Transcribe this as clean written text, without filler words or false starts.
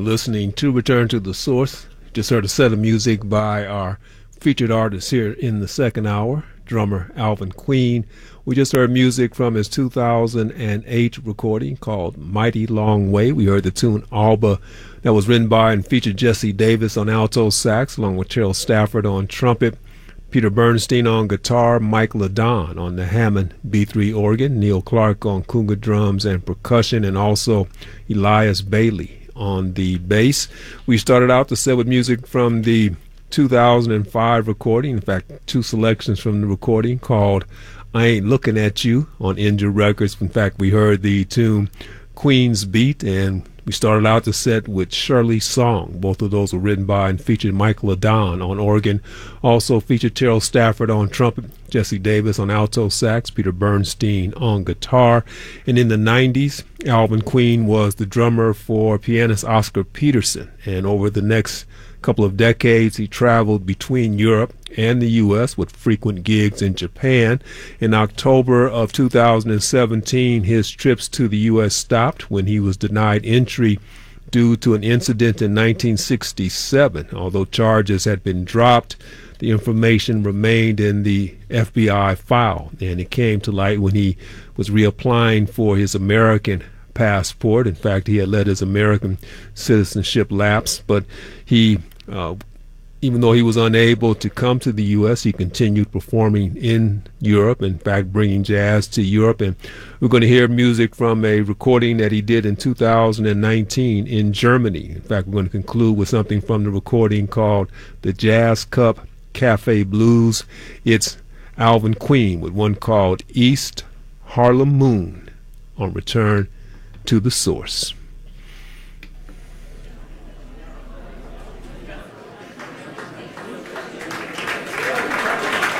listening to Return to the Source. Just heard a set of music by our featured artist here in the second hour, drummer Alvin Queen. We just heard music from his 2008 recording called Mighty Long Way. We heard the tune Alba that was written by and featured Jesse Davis on alto sax, along with Terrell Stafford on trumpet, Peter Bernstein on guitar, Mike Ladon on the Hammond B3 organ, Neil Clark on conga drums and percussion, and also Elias Bailey on the bass. We started out the set with music from the 2005 recording, in fact, two selections from the recording called I Ain't Looking At You on Injure Records. In fact, we heard the tune Queen's Beat, and we started out the set with Shirley's Song. Both of those were written by and featured Mike Ladon on organ. Also featured Terrell Stafford on trumpet, Jesse Davis on alto sax, Peter Bernstein on guitar. And in the 90s, Alvin Queen was the drummer for pianist Oscar Peterson. And over the next couple of decades, he traveled between Europe and the U.S. with frequent gigs in Japan. In October of 2017, his trips to the U.S. stopped when he was denied entry due to an incident in 1967. Although charges had been dropped, the information remained in the FBI file, and it came to light when he was reapplying for his American passport. In fact, he had let his American citizenship lapse, but he even though he was unable to come to the U.S., he continued performing in Europe, in fact, bringing jazz to Europe. And we're going to hear music from a recording that he did in 2019 in Germany. In fact, we're going to conclude with something from the recording called The Jazz Cup Cafe Blues. It's Alvin Queen with one called East Harlem Moon on Return to the Source.